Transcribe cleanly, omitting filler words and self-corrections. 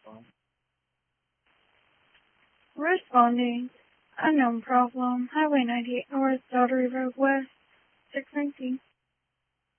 Responding. Unknown problem. Highway 98 North, Daughtry Road West, 619.